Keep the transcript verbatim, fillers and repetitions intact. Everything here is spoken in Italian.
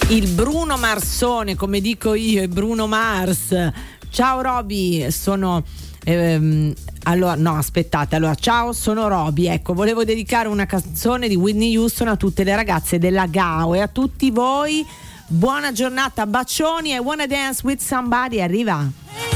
il Bruno Marsone, come dico io, è Bruno Mars. Ciao Roby, sono ehm, allora no aspettate allora ciao sono Roby, ecco, volevo dedicare una canzone di Whitney Houston a tutte le ragazze della G A O e a tutti voi. Buona giornata, bacioni. I wanna dance with somebody, arriva.